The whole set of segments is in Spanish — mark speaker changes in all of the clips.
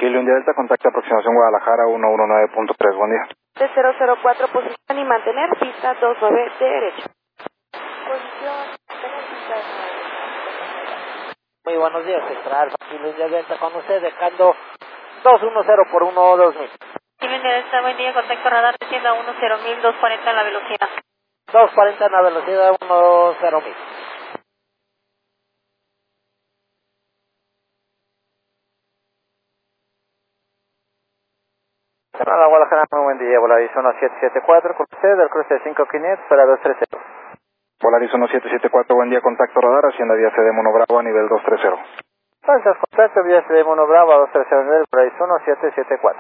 Speaker 1: Kilo India Delta, contacto aproximación Guadalajara 119.3, buen día.
Speaker 2: T004, posición y mantener, pista 29 derecho. Posición, mantener, pista 29.
Speaker 3: Muy buenos días, Extra Alfa, Kilo India Delta con usted, dejando 210 por 12000.
Speaker 2: Kilo India Delta, buen día, contacto radar, descienda 10.000, 240 en la velocidad.
Speaker 3: 240 en la velocidad, 10000.
Speaker 4: Canadá, Guadalajara, muy buen día, Volaris 1774, con usted, del cruce de 5500 para 230.
Speaker 1: Volaris 1774, buen día, contacto radar, Hacienda Vía CD Mono Bravo a nivel 230.
Speaker 4: Falsas, contacto, vía de Mono Bravo a 230 nivel, Volaris 1774.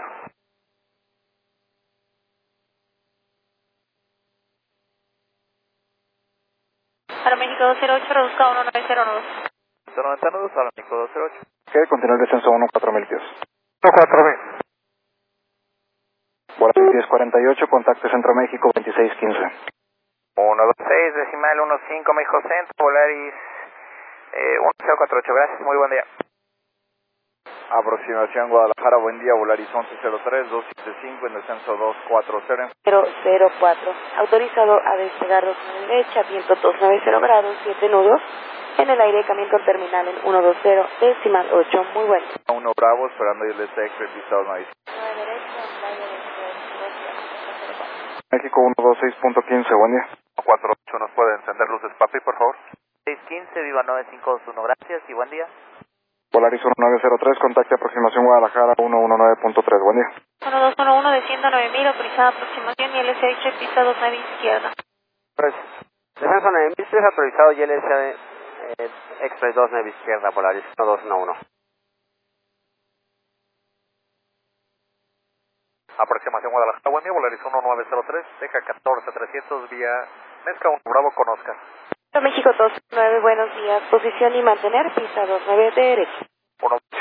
Speaker 2: Para México 208, reduzca 1902.
Speaker 4: 192, para México 208.
Speaker 1: Ok, continúa el descenso 14000 pies.
Speaker 4: 14000.
Speaker 1: Volaris 1048, contacto Centro México 2615.
Speaker 4: 126, decimal 15, México Centro, Volaris 1048, gracias, muy buen día.
Speaker 5: Aproximación Guadalajara, buen día, Volaris 1103, 275 en descenso 240.
Speaker 2: 004, autorizado a despegar 2 derecha, viento 290 grados, 7 nudos. En el aire, camiento terminal en 120, decimal 8, muy bueno.
Speaker 5: 1 Bravo, esperando el extra pista 290.
Speaker 2: 9 derecha,
Speaker 1: México 126.15, buen día.
Speaker 5: 48, ¿nos puede encender luces, papi, por favor?
Speaker 4: 615, viva 9521, gracias y buen día.
Speaker 1: Volaris 1903, contacto aproximación Guadalajara 119.3, buen día.
Speaker 2: 1211, descienda 9000, autorizada aproximación y LSH, pista 29 izquierda.
Speaker 4: Pues, descenso 9000, es autorizado y LS Express 29 izquierda, Volaris 1211.
Speaker 5: Aproximación Guadalajara, buen día, Volaris 1903, deja 14300 vía Mezca 1 Bravo con Oscar.
Speaker 2: México 29, buenos días, posición y mantener, pista 29 derecha.
Speaker 5: 1